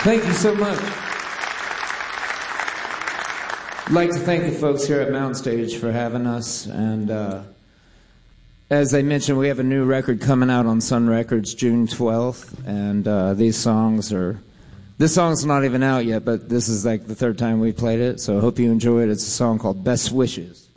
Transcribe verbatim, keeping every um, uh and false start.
Thank you so much. I'd like to thank the folks here at Mountain Stage for having us. And uh, as I mentioned, we have a new record coming out on Sun Records June twelfth. And uh, these songs are... This song's not even out yet, but this is like the third time we played it. So I hope you enjoy it. It's a song called Best Wishes.